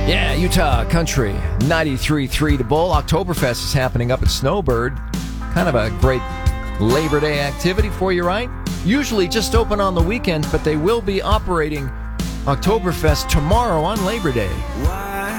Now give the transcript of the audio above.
Yeah, Utah Country 93.3 The Bull. Oktoberfest is happening up at Snowbird. Kind of a great Labor Day activity for you, right? Usually just open on the weekends, but they will be operating Oktoberfest tomorrow on Labor Day.